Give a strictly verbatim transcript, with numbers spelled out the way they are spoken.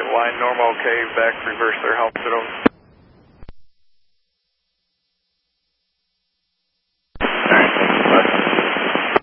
line normal, okay, back, reverse their help, ditto.